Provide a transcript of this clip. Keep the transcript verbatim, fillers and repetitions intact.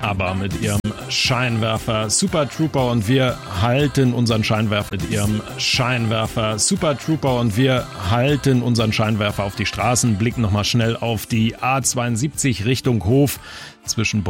aber mit ihrem Scheinwerfer Super Trooper und wir halten unseren Scheinwerfer mit ihrem Scheinwerfer Super Trooper und wir halten unseren Scheinwerfer auf die Straßen, blicken nochmal schnell auf die A zweiundsiebzig Richtung Hof zwischen